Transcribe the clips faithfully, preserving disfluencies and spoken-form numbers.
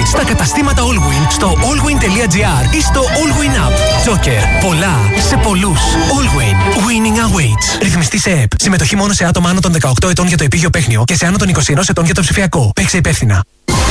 στα καταστήματα Allwyn, στο allwyn.gr ή στο Allwyn App. Joker. Πολλά σε πολλούς. Allwyn. Winning awaits. Ρυθμιστή σε ΕΕΠ. Συμμετοχή μόνο σε άτομα άνω των δεκαοκτώ ετών για το επίγειο παίχνιο και σε άνω των είκοσι ένα ετών για το ψηφιακό. Παίξε υπεύθυνα.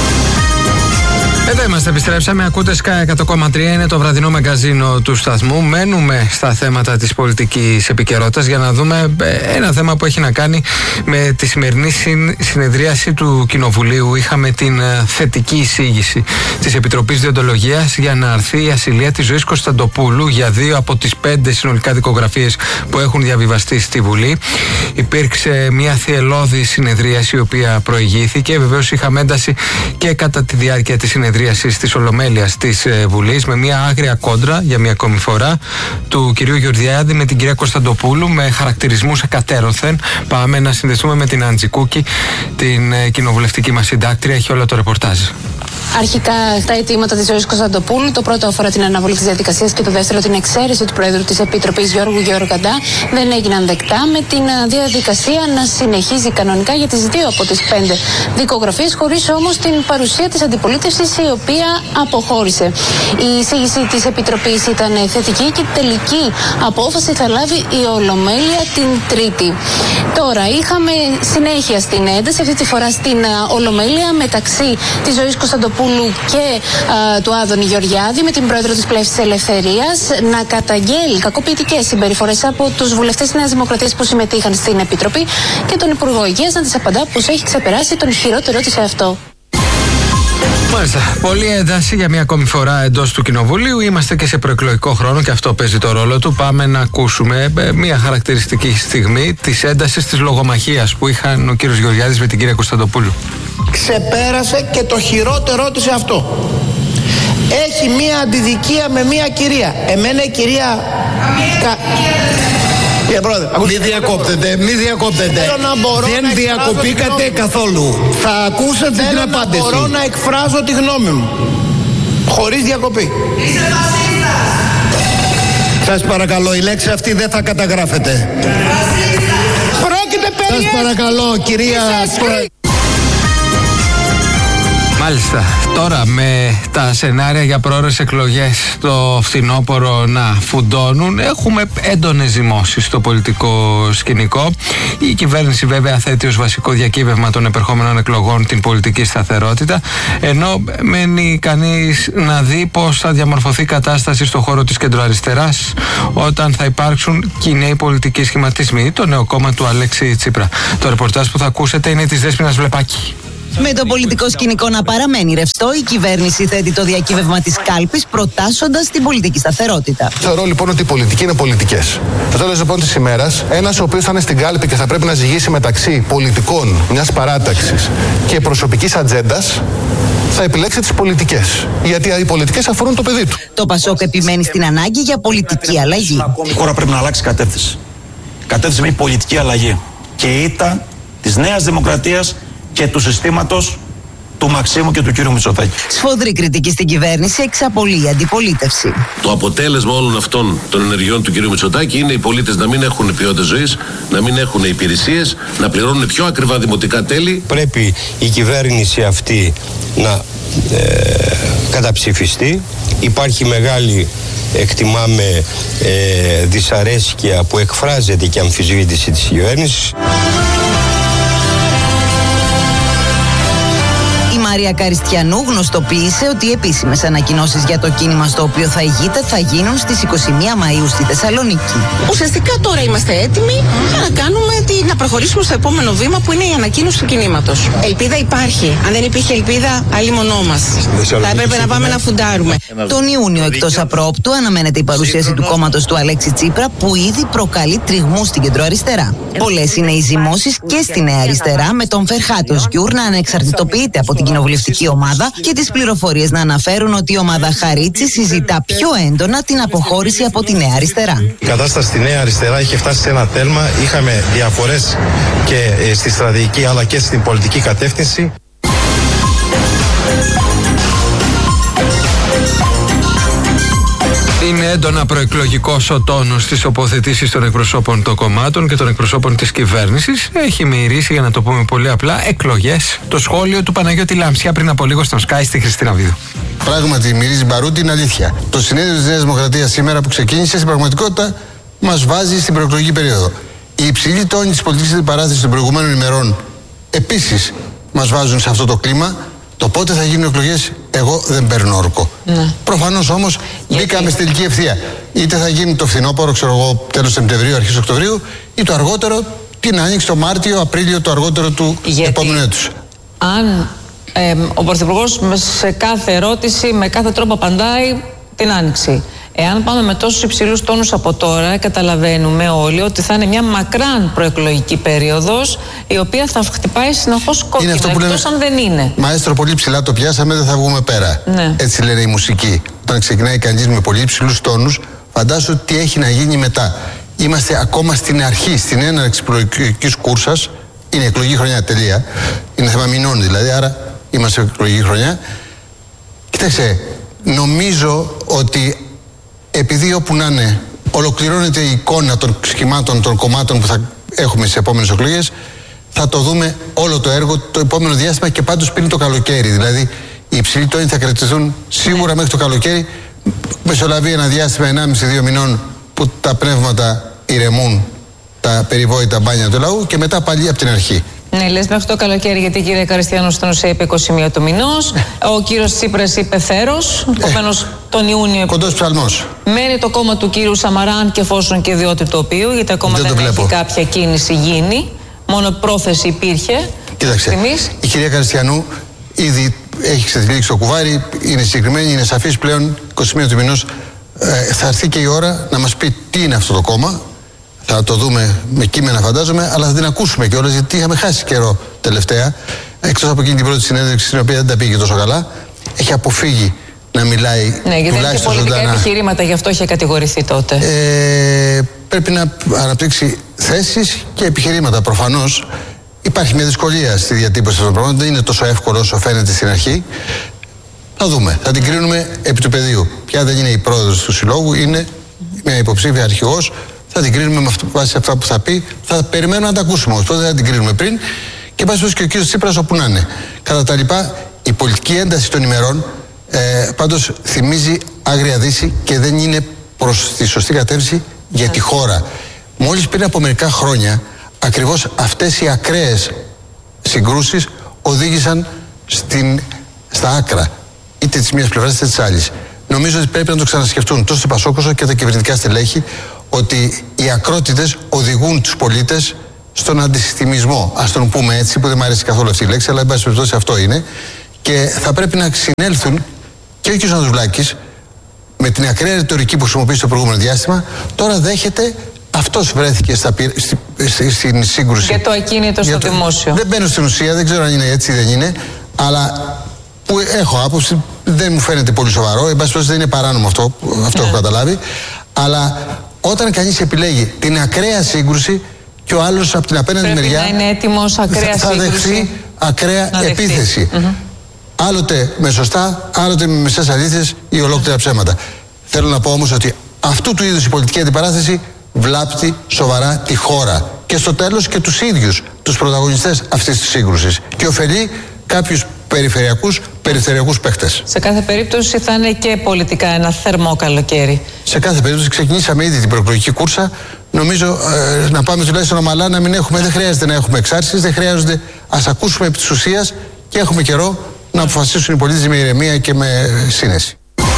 Εδώ είμαστε, επιστρέψαμε. Ακούτε Sky εκατό κόμμα τρία, είναι το βραδινό μαγκαζίνο του σταθμού. Μένουμε στα θέματα της πολιτικής επικαιρότητας για να δούμε ένα θέμα που έχει να κάνει με τη σημερινή συνεδρίαση του Κοινοβουλίου. Είχαμε την θετική εισήγηση της Επιτροπής Διοντολογίας για να αρθεί η ασυλία της Ζωής Κωνσταντοπούλου για δύο από τις πέντε συνολικά δικογραφίες που έχουν διαβιβαστεί στη Βουλή. Υπήρξε μια θυελλώδη συνεδρίαση η οποία προηγήθηκε. Βεβαίως είχαμε ένταση και κατά τη διάρκεια της συνεδρίασης της Ολομέλειας της Βουλής, με μια άγρια κόντρα για μια ακόμη φορά του κυρίου Γεωργιάδη με την κυρία Κωνσταντοπούλου, με χαρακτηρισμούς εκατέρωθεν. Πάμε να συνδεθούμε με την Άντζη Κούκη, την κοινοβουλευτική μας συντάκτρια. Έχει όλο το ρεπορτάζ. Αρχικά, τα αιτήματα της Ζωής Κωνσταντοπούλου. Το πρώτο αφορά την αναβολή της διαδικασίας και το δεύτερο την εξαίρεση του Πρόεδρου της Επιτροπής Γιώργου Γεωργαντά. Δεν έγιναν δεκτά, με την διαδικασία να συνεχίζει κανονικά για τις δύο από τις πέντε δικογραφίες, χωρίς όμως την παρουσία της αντιπολίτευσης, η οποία αποχώρησε. Η εισήγηση της Επιτροπής ήταν θετική και τελική απόφαση θα λάβει η Ολομέλεια την Τρίτη. Τώρα, είχαμε συνέχεια στην ένταση, αυτή τη φορά στην Ολομέλεια, μεταξύ της Ζωής Κωνσταντοπούλου και α, του Άδωνη Γεωργιάδη, με την πρόεδρο της Πλεύσης Ελευθερίας να καταγγέλει κακοποιητικές συμπεριφορές από τους βουλευτές της Νέας Δημοκρατίας που συμμετείχαν στην Επιτροπή και τον Υπουργό Υγείας να της απαντά πως έχει ξεπεράσει τον χειρότερο της εαυτό. Μάλιστα. Πολλή ένταση για μια ακόμη φορά εντός του Κοινοβουλίου. Είμαστε και σε προεκλογικό χρόνο και αυτό παίζει το ρόλο του. Πάμε να ακούσουμε μια χαρακτηριστική στιγμή της έντασης της λογομαχίας που είχαν ο κύριος Γεωργιάδης με την κυρία Κωνσταντοπούλου. Ξεπέρασε και το χειρότερό της αυτό. Έχει μία αντιδικία με μία κυρία. Εμένα η κυρία... Κα... Κύριε Πρόεδρε, μη διακόπτετε, μη διακόπτετε. Δεν διακοπήκατε καθόλου. Θα ακούσετε την απάντηση. Θέλω να μπορώ να εκφράζω τη γνώμη μου χωρίς διακοπή. Είσαι φασίστας. Σας παρακαλώ, η λέξη αυτή δεν θα καταγράφεται. Πρόκειται περί... Σας παρακαλώ, κυρία... Μάλιστα. Τώρα, με τα σενάρια για πρόορες εκλογές το φθινόπωρο να φουντώνουν, έχουμε έντονες ζυμώσεις στο πολιτικό σκηνικό. Η κυβέρνηση βέβαια θέτει ως βασικό διακύβευμα των επερχόμενων εκλογών την πολιτική σταθερότητα, ενώ μένει κανείς να δει πώς θα διαμορφωθεί η κατάσταση στο χώρο της κεντροαριστεράς όταν θα υπάρξουν κοινοί πολιτικοί σχηματισμοί. Το νέο κόμμα του Αλέξη Τσίπρα. Το ρεπορτάζ που θα ακούσετε είναι της Δέσποινας Βλεπάκη. Με το πολιτικό σκηνικό να παραμένει ρευστό, η κυβέρνηση θέτει το διακύβευμα της κάλπης, προτάσσοντας την πολιτική σταθερότητα. Θεωρώ λοιπόν ότι οι πολιτικοί είναι πολιτικές. Στο τέλος λοιπόν της ημέρας, ένας ο οποίος θα είναι στην κάλπη και θα πρέπει να ζυγίσει μεταξύ πολιτικών μιας παράταξης και προσωπικής ατζέντας, θα επιλέξει τις πολιτικές. Γιατί οι πολιτικές αφορούν το παιδί του. Το Πασόκ επιμένει στην ανάγκη για πολιτική αλλαγή. Η χώρα πρέπει να αλλάξει κατεύθυνση. Κατεύθυνση με πολιτική αλλαγή. Και ήταν της Νέας Δημοκρατίας και του συστήματος του Μαξίμου και του κύριου Μητσοτάκη. Σφοδρή κριτική στην κυβέρνηση, εξαπολύει η αντιπολίτευση. Το αποτέλεσμα όλων αυτών των ενεργειών του κύριου Μητσοτάκη είναι οι πολίτες να μην έχουν ποιότητα ζωής, να μην έχουν υπηρεσίες, να πληρώνουν πιο ακριβά δημοτικά τέλη. Πρέπει η κυβέρνηση αυτή να ε, καταψηφιστεί. Υπάρχει μεγάλη, εκτιμάμε, ε, δυσαρέσκεια που εκφράζεται και αμφισβήτηση της κυβέρνησης. Η Μαρία Καριστιανού γνωστοποίησε ότι οι επίσημες ανακοινώσεις για το κίνημα στο οποίο θα ηγείται θα γίνουν στις είκοσι μία Μαΐου στη Θεσσαλονίκη. Ουσιαστικά τώρα είμαστε έτοιμοι να κάνουμε τη, να προχωρήσουμε στο επόμενο βήμα που είναι η ανακοίνωση του κινήματος. Ελπίδα υπάρχει. Αν δεν υπήρχε ελπίδα, αλλήμονό μας. Θα έπρεπε να πάμε να φουντάρουμε. Τον Ιούνιο, εκτός απρόπτου, αναμένεται η παρουσίαση του κόμματος του Αλέξη Τσίπρα, που ήδη προκαλεί τριγμού στην κεντροαριστερά. Πολλές είναι οι ζυμώσεις και στη Νέα Αριστερά, με τον Φερχάτος Γκιούρ να ανεξαρτητοποιείται από την κοινοβουλευτική ομάδα και τις πληροφορίες να αναφέρουν ότι η ομάδα Χαρίτση συζητά πιο έντονα την αποχώρηση από τη Νέα Αριστερά. Η κατάσταση στη Νέα Αριστερά είχε φτάσει σε ένα τέλμα. Είχαμε διαφορές και στη στρατηγική αλλά και στην πολιτική κατεύθυνση. Είναι έντονα προεκλογικός ο τόνος στις τοποθετήσεις των εκπροσώπων των κομμάτων και των εκπροσώπων της κυβέρνησης. Έχει μυρίσει, για να το πούμε πολύ απλά, εκλογές. Το σχόλιο του Παναγιώτη Λάμψια πριν από λίγο στον Sky στη Χριστίνα Βίδου. Πράγματι, μυρίζει μπαρούτι, είναι αλήθεια. Το συνέδριο της Νέας Δημοκρατίας σήμερα που ξεκίνησε, στην πραγματικότητα μας βάζει στην προεκλογική περίοδο. Οι υψηλοί τόνοι της πολιτικής αντιπαράθεσης των προηγουμένων ημερών επίσης μας βάζουν σε αυτό το κλίμα. Το πότε θα γίνουν εκλογές, εγώ δεν παίρνω όρκο. Ναι. Προφανώς όμως γιατί... μπήκαμε στην τελική ευθεία. Είτε θα γίνει το φθινόπωρο, ξέρω εγώ, τέλος Σεπτεμβρίου, αρχές Οκτωβρίου, ή το αργότερο την Άνοιξη, το Μάρτιο, Απρίλιο, το αργότερο του γιατί... επόμενου έτους. Αν ε, ο Πρωθυπουργός σε κάθε ερώτηση, με κάθε τρόπο απαντάει την Άνοιξη. Εάν πάμε με τόσους υψηλούς τόνους από τώρα, καταλαβαίνουμε όλοι ότι θα είναι μια μακράν προεκλογική περίοδος, η οποία θα χτυπάει συνεχώς κόκκινα, εκτός λέμε, αν δεν είναι. Μαέστρο, πολύ ψηλά το πιάσαμε, δεν θα βγούμε πέρα. Ναι. Έτσι λένε η μουσική. Όταν ξεκινάει κανείς με πολύ υψηλούς τόνους, φαντάσου τι έχει να γίνει μετά. Είμαστε ακόμα στην αρχή, στην έναρξη προεκλογικής κούρσας. Είναι εκλογική χρονιά, τελεία. Είναι θέμα μηνών δηλαδή, άρα είμαστε εκλογική χρονιά. Κοιτάξτε, νομίζω ότι επειδή όπου να είναι ολοκληρώνεται η εικόνα των σχημάτων των κομμάτων που θα έχουμε στις επόμενες εκλογές, θα το δούμε όλο το έργο το επόμενο διάστημα και πάντως πριν το καλοκαίρι. Δηλαδή οι υψηλοί τόνοι θα κρατηθούν σίγουρα μέχρι το καλοκαίρι. Μεσολαβεί ένα διάστημα ενάμιση με δύο μηνών που τα πνεύματα ηρεμούν, τα περιβόητα μπάνια του λαού, και μετά πάλι από την αρχή. Ναι, λες μέχρι το καλοκαίρι, γιατί η κυρία Καριστιανού στην ουσία είπε είκοσι μία του μηνός. Ο κύριος Τσίπρας είπε θέρος. Επομένως, τον Ιούνιο. Κοντός ψαλμός. Μένει το κόμμα του κύριου Σαμαρά, αν και εφόσον και διότι το οποίο, γιατί ακόμα δεν, δεν έχει κάποια κίνηση γίνει. Μόνο πρόθεση υπήρχε. Κοίταξε. Η κυρία Καριστιανού ήδη έχει ξετυλίξει το κουβάρι, είναι συγκεκριμένη, είναι σαφής πλέον. είκοσι μία του μηνός ε, θα έρθει και η ώρα να μας πει τι είναι αυτό το κόμμα. Θα το δούμε με κείμενα, φαντάζομαι, αλλά θα την ακούσουμε κιόλας, γιατί είχαμε χάσει καιρό τελευταία. Εκτός από εκείνη την πρώτη συνέντευξη, στην οποία δεν τα πήγε τόσο καλά, έχει αποφύγει να μιλάει ναι, γιατί τουλάχιστον δεν είχε πολιτικά επιχειρήματα, γι' αυτό είχε κατηγορηθεί τότε. Ε, πρέπει να αναπτύξει θέσεις και επιχειρήματα. Προφανώς υπάρχει μια δυσκολία στη διατύπωση των πραγμάτων, δεν είναι τόσο εύκολο όσο φαίνεται στην αρχή. Θα δούμε, θα την κρίνουμε επί του πεδίου. Πια δεν είναι η πρόεδρος του Συλλόγου, είναι μια υποψήφια αρχηγός. Θα την κρίνουμε με αυτό, βάσει αυτά που θα πει. Θα περιμένουμε να τα ακούσουμε όμως. Τότε θα την κρίνουμε πριν. Και πάση και ο κύριος Τσίπρας όπου να είναι. Κατά τα λοιπά, η πολιτική ένταση των ημερών ε, πάντως θυμίζει Άγρια Δύση και δεν είναι προς τη σωστή κατεύθυνση για τη χώρα. Μόλις πριν από μερικά χρόνια, ακριβώς αυτές οι ακραίες συγκρούσεις οδήγησαν στην, στα άκρα, είτε της μιας πλευράς είτε της άλλης. Νομίζω ότι πρέπει να το ξανασκεφτούν τόσο το Πασόκ όσο και τα κυβερνητικά στελέχη, ότι οι ακρότητες οδηγούν τους πολίτες στον αντισυστημισμό. Ας τον πούμε έτσι, που δεν μου αρέσει καθόλου αυτή η λέξη, αλλά εν πάση περιπτώσει αυτό είναι. Και θα πρέπει να συνέλθουν και ο κ. Ανδρουλάκης, με την ακραία ρητορική που χρησιμοποίησε το προηγούμενο διάστημα, τώρα δέχεται. Αυτός βρέθηκε στα, στη, στη, στην σύγκρουση. Και το ακίνητο στο το, δημόσιο. Δεν μπαίνω στην ουσία, δεν ξέρω αν είναι έτσι ή δεν είναι, αλλά που έχω άποψη, δεν μου φαίνεται πολύ σοβαρό. Εν πάση περιπτώσει δεν είναι παράνομο αυτό, αυτό yeah. έχω καταλάβει. Αλλά όταν κανείς επιλέγει την ακραία σύγκρουση και ο άλλος από την απέναντι πρέπει μεριά να είναι έτοιμος ακραία θα, θα δεχθεί ακραία να επίθεση. Mm-hmm. Άλλοτε με σωστά, άλλοτε με μεσές αλήθειες ή ολόκληρα ψέματα. Θέλω να πω όμως ότι αυτού του είδους η πολιτική αντιπαράθεση βλάπτει σοβαρά τη χώρα και στο τέλος και τους ίδιους τους πρωταγωνιστές αυτής της σύγκρουσης και ωφελεί κάποιους περιφερειακούς, περιφερειακούς παίχτες. Σε κάθε περίπτωση θα είναι και πολιτικά ένα θερμό καλοκαίρι. Σε κάθε περίπτωση ξεκινήσαμε ήδη την προεκλογική κούρσα. Νομίζω ε, να πάμε τουλάχιστον ομαλά, να μην έχουμε, δεν χρειάζεται να έχουμε εξάρσεις, δεν χρειάζονται. Ας ακούσουμε επί της ουσίας και έχουμε καιρό να αποφασίσουν οι πολίτες με ηρεμία και με σύνεση.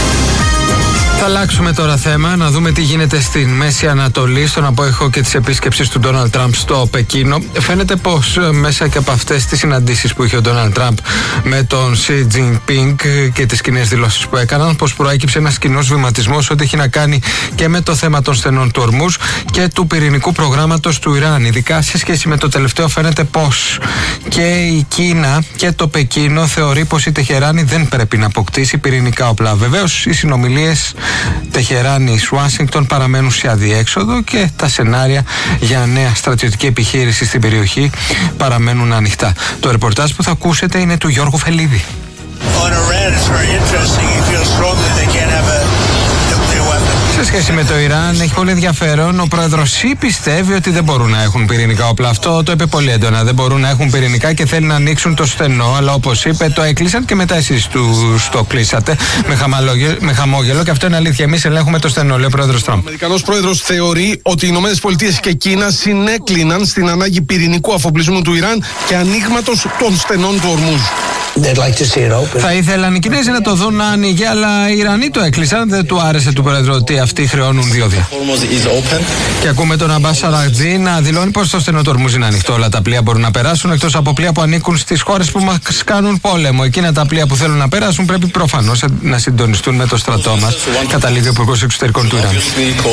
Θα αλλάξουμε τώρα θέμα, να δούμε τι γίνεται στην Μέση Ανατολή, στον απόϊχο και της επίσκεψης του Ντόναλντ Τραμπ στο Πεκίνο. Φαίνεται πως μέσα και από αυτές τις συναντήσεις που είχε ο Ντόναλντ Τραμπ με τον Σι Τζινπίνγκ και τις κοινές δηλώσεις που έκαναν, πως προέκυψε ένας κοινός βηματισμός ό,τι έχει να κάνει και με το θέμα των στενών του Ορμούζ και του πυρηνικού προγράμματος του Ιράν. Ειδικά σε σχέση με το τελευταίο, φαίνεται πως και η Κίνα και το Πεκίνο θεωρεί πως η Τεχεράνη δεν πρέπει να αποκτήσει πυρηνικά όπλα. Βεβαίως, οι συνομιλίες Τεχεράνης Ουάσιγκτον παραμένουν σε αδιέξοδο και τα σενάρια για νέα στρατιωτική επιχείρηση στην περιοχή παραμένουν ανοιχτά. Το ρεπορτάζ που θα ακούσετε είναι του Γιώργου Φελίδη. On Iran, it's very interesting. He feels strongly they can't have a nuclear weapon. Σε σχέση με το Ιράν, έχει πολύ ενδιαφέρον. Ο πρόεδρος Σι πιστεύει ότι δεν μπορούν να έχουν πυρηνικά όπλα. Αυτό το είπε πολύ έντονα. Δεν μπορούν να έχουν πυρηνικά και θέλει να ανοίξουν το στενό. Αλλά όπως είπε, το έκλεισαν και μετά εσείς τους το κλείσατε με, με χαμόγελο. Και αυτό είναι αλήθεια. Εμείς ελέγχουμε το στενό, λέει ο πρόεδρος Τραμπ. Ο Αμερικανός πρόεδρος θεωρεί ότι οι Ηνωμένες Πολιτείες και Κίνα συνέκλειναν στην ανάγκη πυρηνικού αφοπλισμού του Ιράν και ανοίγματος των στενών του Ορμούζ. Like θα ήθελαν οι Κινέζοι να το δουν να ανοίγει, αλλά οι Ιρανοί το έκλεισαν. Δεν του άρεσε του πρόεδρου ότι αυτοί χρεώνουν διόδια. Και ακούμε τον Αμπάς Αρακτζή να δηλώνει πως το στενό του Ορμούζ είναι ανοιχτό. Όλα τα πλοία μπορούν να περάσουν, εκτός από πλοία που ανήκουν στις χώρες που μας κάνουν πόλεμο. Εκείνα τα πλοία που θέλουν να περάσουν πρέπει προφανώς να συντονιστούν με το στρατό μας, καταλήγει ο Υπουργός Εξωτερικών του Ιράν.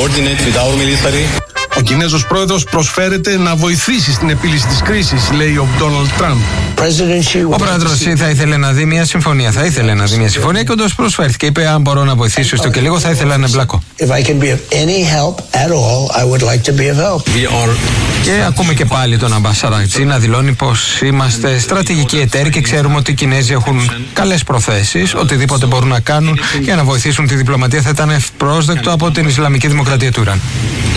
Ο Κινέζος πρόεδρος προσφέρεται να βοηθήσει στην επίλυση της κρίσης, λέει ο Ντόναλντ Τραμπ. Ο πρόεδρος θα ήθελε να δει μια συμφωνία. Θα ήθελε να δει μια συμφωνία και όντως προσφέρθηκε. Είπε: αν μπορώ να βοηθήσω στο και λίγο, θα ήθελα να εμπλακώ. Και ακούμε και πάλι τον Αμπάς Αρακτζή να δηλώνει πως είμαστε στρατηγικοί εταίροι και ξέρουμε ότι οι Κινέζοι έχουν καλές προθέσεις. Οτιδήποτε μπορούν να κάνουν για να βοηθήσουν τη διπλωματία θα ήταν ευπρόσδεκτο από την Ισλαμική Δημοκρατία του Ιράν.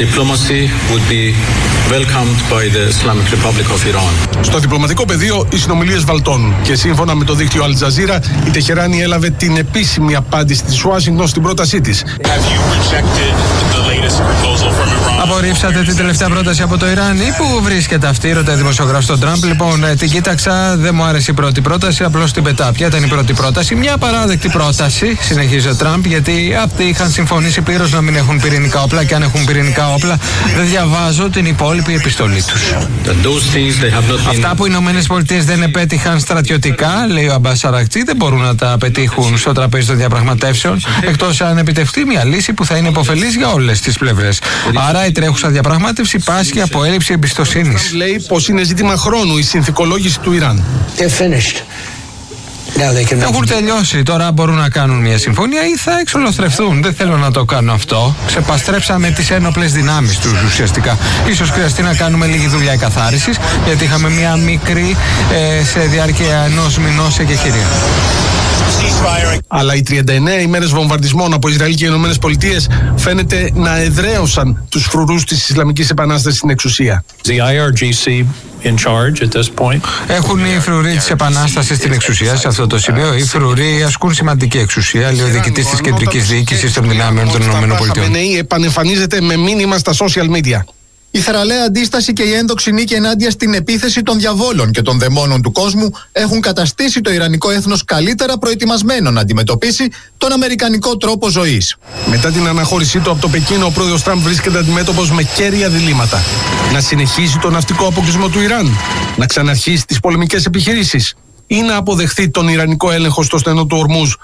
Στο διπλωματικό πεδίο οι συνομιλίες βαλτώνουν και σύμφωνα με το δίκτυο Al Jazeera η Τεχεράνη έλαβε την επίσημη απάντηση της Ουάσιγκτον στην πρότασή της. Απορρίψατε την τελευταία πρόταση από το Ιράν ή πού βρίσκεται αυτή, ρωτάει δημοσιογράφος στον Τραμπ. Λοιπόν, την κοίταξα, δεν μου άρεσε η πρώτη πρόταση, απλώς την πετάω. Ποια ήταν η πρώτη πρόταση? Μια παράδεκτη πρόταση, συνεχίζει ο Τραμπ, γιατί αυτοί είχαν συμφωνήσει πλήρως να μην έχουν πυρηνικά όπλα και αν έχουν πυρηνικά όπλα δεν διαβάζω την υπόλοιπη επιστολή τους. Αυτά που οι Ηνωμένες Πολιτείες δεν επέτυχαν στρατιωτικά, λέει ο Αμπάς Αρακτζή, δεν μπορούν να τα πετύχουν στο τραπέζι των διαπραγματεύσεων, εκτός αν επιτευχθεί μια λύση που θα είναι υποφελής για όλες τις πλευρές. Άρα η τρέχουσα διαπραγμάτευση πάσχει από έλλειψη εμπιστοσύνης. Λέει πως είναι ζήτημα χρόνου η συνθηκολόγηση του Ιράν. Έχουν τελειώσει. Τώρα μπορούν να κάνουν μια συμφωνία ή θα εξολοθρευτούν. Δεν θέλω να το κάνω αυτό. Ξεπαστρέψαμε τις ένοπλες δυνάμεις τους ουσιαστικά. Ίσως χρειαστεί να κάνουμε λίγη δουλειά εκαθάρισης, γιατί είχαμε μια μικρή ε, σε διάρκεια ενός μηνός εκεχηρία. Αλλά οι τριάντα εννέα ημέρες βομβαρδισμών από Ισραήλ και οι Ηνωμένες Πολιτείες φαίνεται να εδραίωσαν τους φρουρούς της Ισλαμικής Επανάστασης στην εξουσία. Έχουν οι φρουροί της Επανάστασης στην εξουσία σε αυτό το σημείο. Οι φρουροί ασκούν σημαντική εξουσία, λέει ο διοικητής της Κεντρικής Διοίκησης των Δυνάμεων των ΗΠΑ. Επανεμφανίζεται με μήνυμα στα social media. Η θεραλέα αντίσταση και η ένδοξη νίκη ενάντια στην επίθεση των διαβόλων και των δαιμόνων του κόσμου έχουν καταστήσει το ιρανικό έθνος καλύτερα προετοιμασμένο να αντιμετωπίσει τον αμερικανικό τρόπο ζωής. Μετά την αναχώρησή του από το Πεκίνο, ο πρόεδρος Τραμπ βρίσκεται αντιμέτωπος με κέρια διλήμματα. Να συνεχίσει τον ναυτικό αποκλεισμό του Ιράν, να ξαναρχίσει τις πολεμικές επιχειρήσεις ή να αποδεχθεί τον ιρανικό έλεγχο στο στενό του Ορμούζ